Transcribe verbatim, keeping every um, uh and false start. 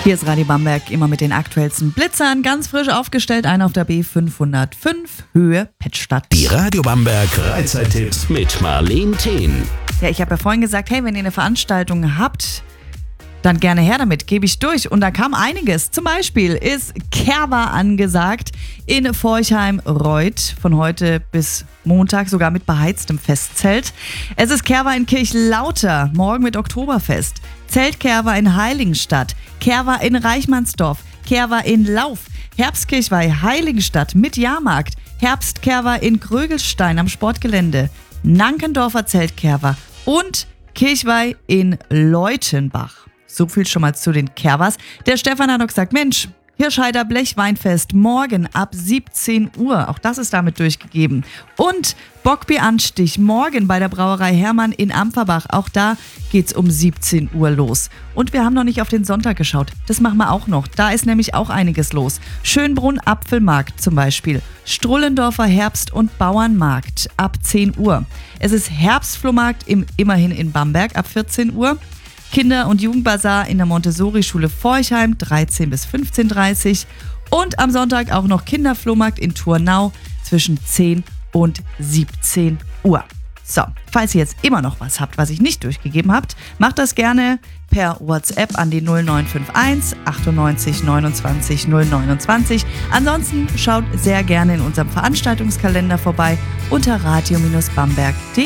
Hier ist Radio Bamberg, immer mit den aktuellsten Blitzern, ganz frisch aufgestellt, einer auf der B fünfhundertfünf, Höhe Pettstadt. Die Radio Bamberg Freizeittipps mit Marleen Thien. Ja, ich habe ja vorhin gesagt, hey, wenn ihr eine Veranstaltung habt, dann gerne her damit, gebe ich durch. Und da kam einiges. Zum Beispiel ist Kerwa angesagt in Forchheim-Reuth von heute bis Montag, sogar mit beheiztem Festzelt. Es ist Kerwa in Kirchlauter, morgen mit Oktoberfest. Zeltkerwa in Heiligenstadt, Kerwa in Reichmannsdorf, Kerwa in Lauf, Herbstkirchweih Heiligenstadt mit Jahrmarkt, Herbstkerwa in Grögelstein am Sportgelände, Nankendorfer Zeltkerwa und Kirchweih in Leutenbach. So viel schon mal zu den Kerwas. Der Stefan hat noch gesagt, Mensch, Hirschheider Blechweinfest morgen ab siebzehn Uhr. Auch das ist damit durchgegeben. Und Bockbieranstich morgen bei der Brauerei Hermann in Ampferbach. Auch da geht's um siebzehn Uhr los. Und wir haben noch nicht auf den Sonntag geschaut. Das machen wir auch noch. Da ist nämlich auch einiges los. Schönbrunn Apfelmarkt zum Beispiel. Strullendorfer Herbst- und Bauernmarkt ab zehn Uhr. Es ist Herbstflohmarkt im Immerhin in Bamberg ab vierzehn Uhr. Kinder- und Jugendbazar in der Montessori-Schule Forchheim dreizehn bis fünfzehn Uhr dreißig und am Sonntag auch noch Kinderflohmarkt in Thurnau zwischen zehn und siebzehn Uhr. So, falls ihr jetzt immer noch was habt, was ich nicht durchgegeben habt, macht das gerne per WhatsApp an die null neun fünf eins achtundneunzig neunundzwanzig null neunundzwanzig. Ansonsten schaut sehr gerne in unserem Veranstaltungskalender vorbei unter radio Bindestrich bamberg punkt de.